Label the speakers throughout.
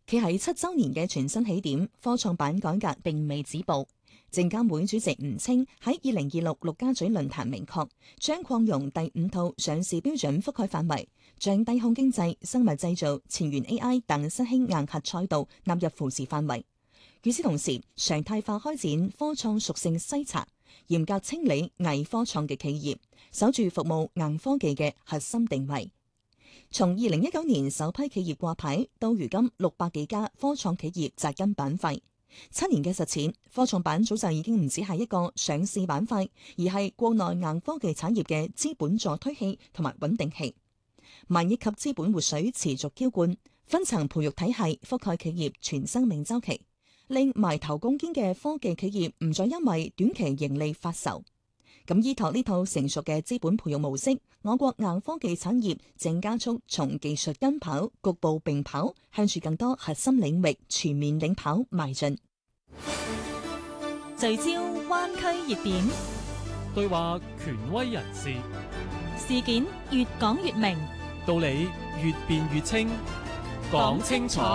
Speaker 1: 企喺7週年嘅全新起點，科創板改革並未止步。證監會主席吳清喺2026陸家嘴論壇明確，將擴容第5套上市標準覆蓋範圍，將低空經濟、生物製造、前沿 AI 等新興硬核賽道納入扶持範圍。與此同時，常態化開展科創屬性篩查，嚴格清理偽科創嘅企業，守住服務硬科技嘅核心定位。從2019年首批企業掛牌到如今600幾家科創企業扎根板塊，7年嘅實踐，科創板早就已經唔止係一個上市板塊，而係國內硬科技產業嘅資本助推器同埋穩定器。萬億級資本活水持續澆灌，分層培育體系覆蓋企業全生命週期，令埋頭攻堅嘅科技企業唔再因為短期盈利發愁。咁依託呢套成熟嘅資本培育模式，我國硬科技產業正加速從技術跟跑、局部並跑，向住更多核心領域全面領跑邁進。
Speaker 2: 聚焦灣區熱點，
Speaker 3: 對話權威人士，
Speaker 2: 事件越講越明，
Speaker 3: 道理越辯越清，講清楚。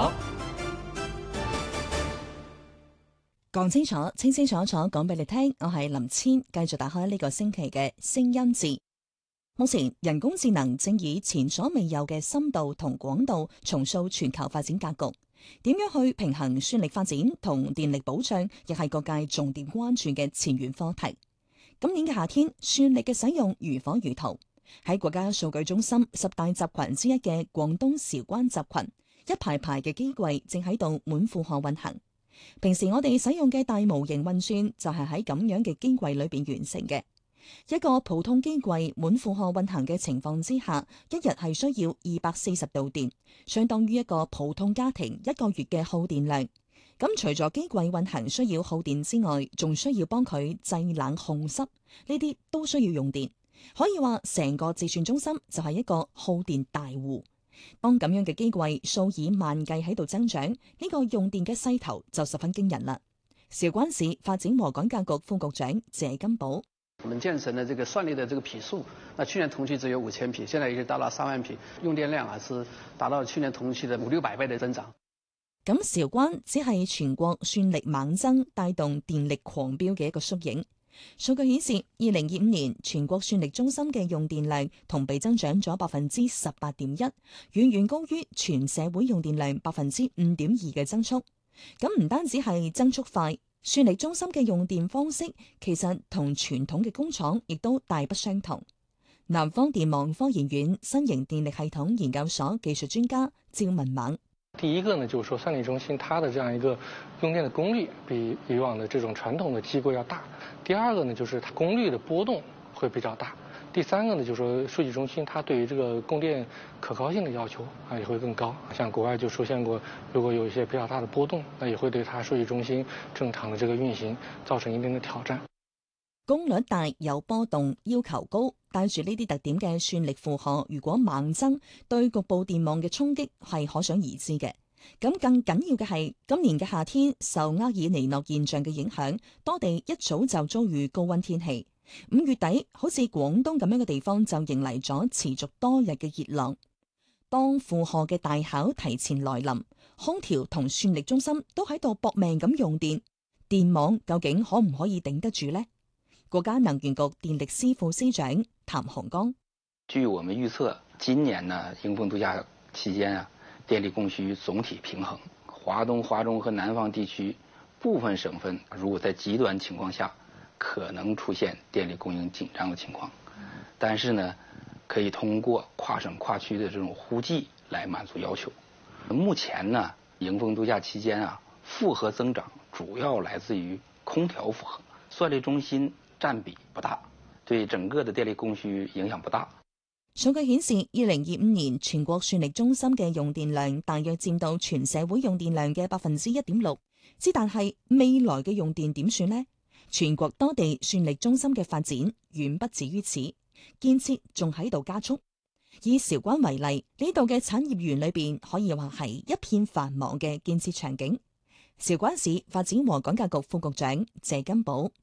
Speaker 1: 講清楚，清清楚楚講俾你聽。我係林千，繼續打開呢個星期嘅聲音字。目前人工智能正以前所未有嘅深度同廣度重塑全球發展格局。點樣去平衡算力發展同電力保障，亦係各界重點關注嘅前沿課題。今年嘅夏天，算力嘅使用如火如荼。喺國家數據中心10大集群之一嘅廣東韶關集群，一排排嘅機櫃正喺度滿負荷運行。平時我哋使用嘅大模型運算就係喺咁樣嘅機櫃裏邊完成嘅。一個普通機櫃滿負荷運行嘅情況之下，一日係需要240度電，相當於一個普通家庭1個月嘅耗電量。咁除咗機櫃運行需要耗電之外，仲需要幫佢製冷控濕，呢啲都需要用電。可以話成個自算中心就係一個耗電大戶。當咁樣嘅機櫃數以萬計喺度增長，呢個用電嘅勢頭就十分驚人啦。韶關市發展和改革局副局長謝金寶：
Speaker 4: 我們建成的這個算力的這個匹數，那去年同期只有5000匹，現在已經達到3萬匹，用電量是達到去年同期的500-600倍的增長。
Speaker 1: 咁韶關只係全國算力猛增帶動電力狂飆嘅一個縮影。數據顯示，2025年全國算力中心嘅用電量同比增長咗18.1%，遠遠高於全社會用電量5.2%嘅增速。咁唔單止係增速快，算力中心嘅用電方式其實同傳統嘅工廠亦都大不相同。南方電網科研院新型電力系統研究所技術專家趙文猛：
Speaker 5: 第一個呢，就是說算力中心它的這樣一個用電的功率比以往的這種傳統的機構要大。第二個呢，就是它功率的波動會比較大。第三個呢，就是說數據中心它對於這個供電可靠性的要求也會更高。像國外就出現過，如果有一些比較大的波動，那也會對它數據中心正常的這個運行造成一定的挑戰。
Speaker 1: 功率大有波動，要求高，帶住呢啲特點嘅算力負荷，如果猛增，對局部電網嘅衝擊係可想而知嘅。咁更緊要嘅係，今年嘅夏天受厄爾尼諾現象嘅影響，多地一早就遭遇高溫天氣。5月底，好似廣東咁樣嘅地方就迎嚟咗持續多日嘅熱浪。當負荷嘅大考提前來臨，空調同算力中心都喺度搏命咁用電，電網究竟可唔可以頂得住呢？國家能源局電力司副司長譚洪剛：
Speaker 6: 據我們預測，今年呢迎風度假期間啊，電力供需總體平衡。華東、華中和南方地區部分省份，如果在極端情況下，可能出現電力供應緊張的情況。但是呢，可以通過跨省跨區的這種互濟來滿足要求。目前呢，迎風度假期間啊，負荷增長主要來自於空調負荷，算力中心佔比不大，對整個的電力供需影響不大。
Speaker 1: 數據顯示，2025年全國算力中心嘅用電量大約佔到全社會用電量嘅1.6%。但係未來嘅用電點算呢？全國多地算力中心嘅發展遠不止於此，建設仲喺度加速。以韶關為例，呢度嘅產業園裏邊可以話係一片繁忙嘅建設場景。韶關市發展和改革局副局長謝金寶：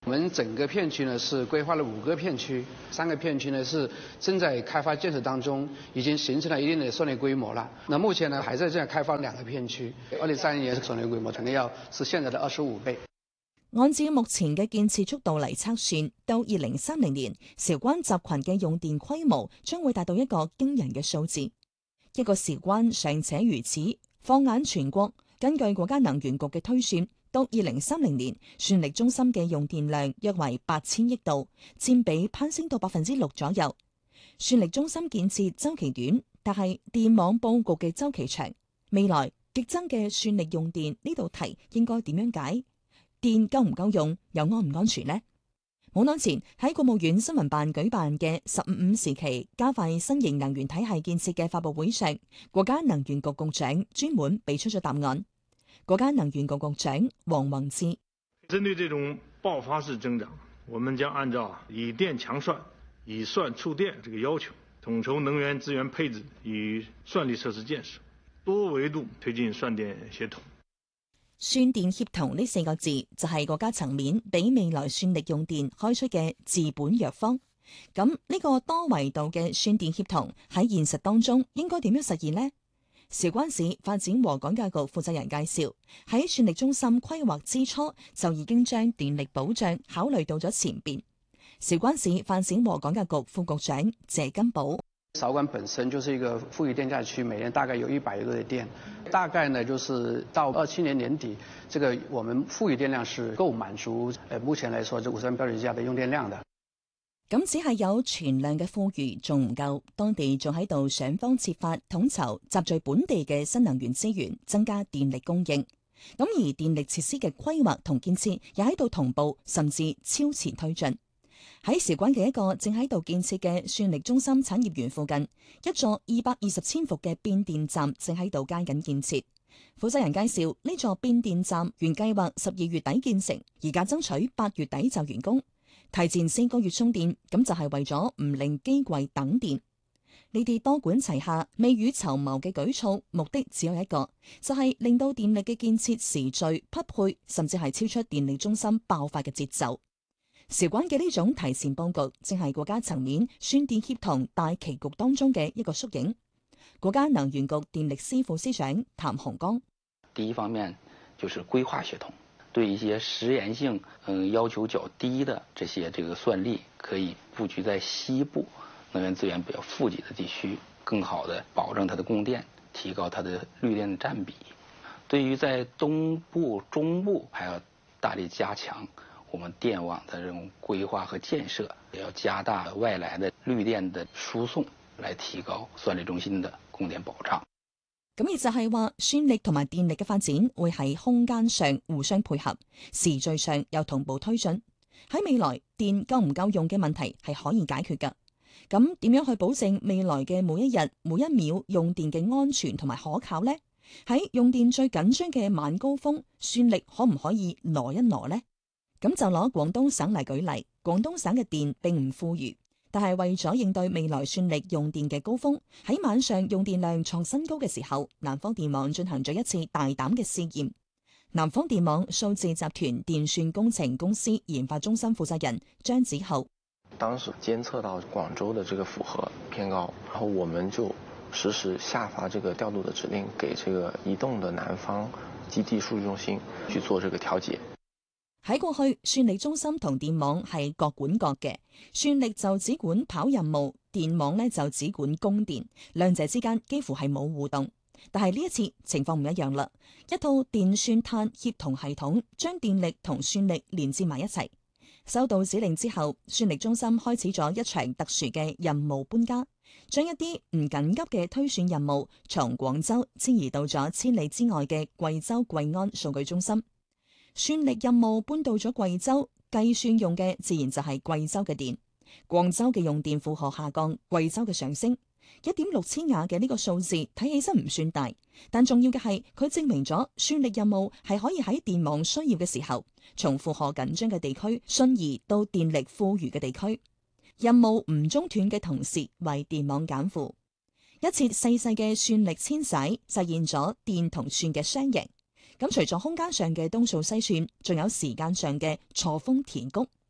Speaker 4: 我们整个片区呢是规划了5个片区，3个片区呢是正在开发建设当中，已经形成了一定的算力规模了。那目前呢还在这样开发2个片区，2030年算力规模肯定要是現在的25倍。
Speaker 1: 按照目前嘅建設速度嚟測算，到2030年，韶關集群嘅用電規模將會達到一個驚人嘅數字。一個韶關尚且如此，放眼全國，根據國家能源局嘅推算，到2030年，算力中心嘅用電量約為8000億度，佔比攀升到6%左右。算力中心建設週期短，但係電網佈局嘅週期長。未來激增嘅算力用電呢道題應該點樣解？電夠唔夠用，又安唔安全呢？冇耐前喺國務院新聞辦舉辦嘅15時期加快新型能源體系建設嘅發佈會上，國家能源局局長專門俾出咗答案。國家能源局局長王宏志：
Speaker 7: 針對這種爆發式增長，我們將按照以電強算、以算促電這個要求，統籌能源資源配置與算力設施建設，多維度推進算電協同。
Speaker 1: 算電協同呢4個字就係國家層面俾未來算力用電開出嘅治本藥方。咁呢個多維度嘅算電協同喺現實當中應該點樣實現呢？韶關市發展和改革局負責人介紹，喺算力中心規劃之初就已經將電力保障考慮到咗前邊。韶關市發展和改革局副局長謝金寶：
Speaker 4: 韶關本身就是一個富裕電價區，每年大概有100億度的電，大概呢就是到27年年底，這個我們富裕電量是夠滿足目前來說這53標準價的用電量的。
Speaker 1: 咁只係有存量嘅富裕仲唔夠，當地仲喺度想方設法統籌集聚本地嘅新能源資源，增加電力供應。咁而電力設施嘅規劃同建設也喺度同步甚至超前推進。喺韶關嘅一個正喺度建設嘅算力中心產業園附近，一座220千伏嘅變電站正喺度加緊建設。負責人介紹，呢座變電站原計劃12月底建成，而家爭取8月底就完工。提前4個月充電，咁就係為咗唔令機櫃等電。呢啲多管齊下、未雨綢繆嘅舉措，目的只有一個，就係令到電力嘅建設時序匹配，甚至係超出電力中心爆發嘅節奏。韶關嘅呢種提前佈局，正係國家層面算電協同大棋局當中嘅一個縮影。國家能源局電力司副司長譚洪剛：
Speaker 6: 第一方面就是規劃協同。對一些實驗性要求較低的這些算力，可以布局在西部能源資源比較富集的地區，更好的保證它的供電，提高它的綠電的佔比。對於在東部、中部，還要大力加強我們電網的這種規劃和建設，也要加大外來的綠電的輸送，來提高算力中心的供電保障。
Speaker 1: 咁亦就係話，算力同埋電力嘅發展會喺空間上互相配合，時序上又同步推進。喺未來，電夠唔夠用嘅問題係可以解決㗎。咁點樣去保證未來嘅每一日、每一秒用電嘅安全同埋可靠呢？喺用電最緊張嘅晚高峰，算力可唔可以挪一挪呢？咁就攞廣東省嚟舉例，廣東省嘅電並唔富裕。但係為咗應對未來算力用電嘅高峰，喺晚上用電量創新高嘅時候，南方電網進行咗一次大膽嘅試驗。南方電網數字集團電算工程公司研發中心負責人張子浩：
Speaker 8: 當時監測到廣州的這個負荷偏高，然後我們就實時下發這個調度的指令，給這個移動的南方基地數據中心去做這個調節。
Speaker 1: 喺過去，算力中心同電網係各管各嘅，算力就只管跑任務，電網呢就只管供電，兩者之間幾乎係冇互動。但係呢一次情況唔一樣啦，一套電算碳協同系統將電力同算力連接埋一齊。收到指令之後，算力中心開始咗一場特殊嘅任務搬家，將一啲唔緊急嘅推算任務從廣州遷移到咗千里之外嘅貴州貴安數據中心。算力任務搬到咗貴州，計算用嘅自然就係貴州嘅電。廣州嘅用電負荷下降，貴州嘅上升。1.6千瓦嘅呢個數字睇起身唔算大，但重要嘅係佢證明咗算力任務係可以喺電網需要嘅時候，從負荷緊張嘅地區迅移到電力富裕嘅地區。任務唔中斷嘅同時，為電網減負。一次細細嘅算力遷徙，實現咗電同算嘅雙贏。咁除咗空間上嘅東數西算，仲有時間上嘅錯峰填谷。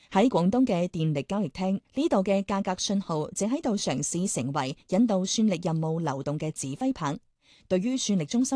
Speaker 1: 喺廣東嘅電力交易廳，呢度嘅價格信號正喺度嘗試成為引導算力任務流動嘅指揮棒。對於算力中心